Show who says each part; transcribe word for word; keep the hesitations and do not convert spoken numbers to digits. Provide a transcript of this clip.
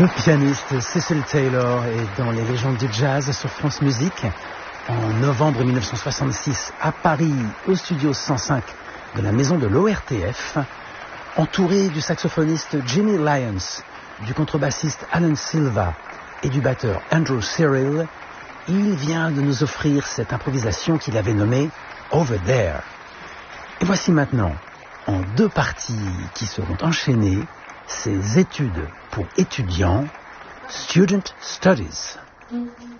Speaker 1: Le pianiste Cecil Taylor est dans les légendes du jazz sur France Musique. En novembre mille neuf cent soixante-six, à Paris, au studio cent cinq de la maison de l'O R T F, entouré du saxophoniste Jimmy Lyons, du contrebassiste Alan Silva et du batteur Andrew Cyril, il vient de nous offrir cette improvisation qu'il avait nommée Over There. Et voici maintenant, en deux parties qui seront enchaînées, ses études pour étudiants, Student Studies. Mm-hmm.